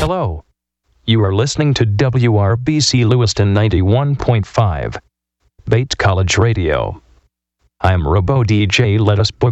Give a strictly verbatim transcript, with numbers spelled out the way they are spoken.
Hello. You are listening to W R B C Lewiston ninety-one point five, Bates College Radio. I'm Robo D J. Let us book